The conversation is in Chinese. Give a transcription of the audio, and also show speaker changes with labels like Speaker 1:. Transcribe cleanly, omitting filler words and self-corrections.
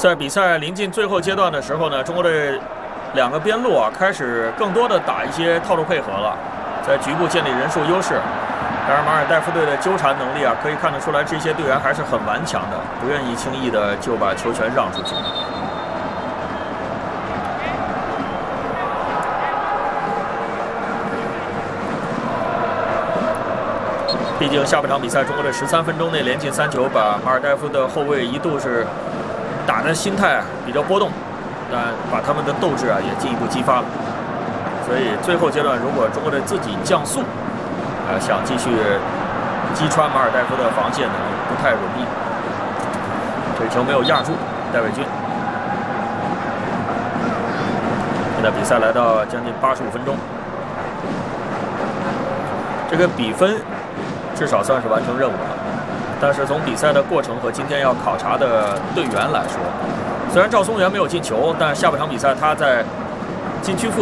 Speaker 1: 在比赛临近最后阶段的时候呢，中国队2个边路开始更多的打一些套路配合了，在局部建立人数优势。当然，马尔代夫队的纠缠能力可以看得出来，这些队员还是很顽强的，不愿意轻易的就把球权让出去。毕竟下半场比赛，中国队13分钟内连进3球，把马尔代夫的后卫一度是打的心态比较波动，但把他们的斗志也进一步激发了。所以最后阶段，如果中国队自己降速，想继续击穿马尔代夫的防线呢，不太容易。这球没有压住戴伟军。现在比赛来到将近85分钟，这个比分至少算是完成任务了。但是从比赛的过程和今天要考察的队员来说，虽然赵松元没有进球，但下半场比赛他在禁区附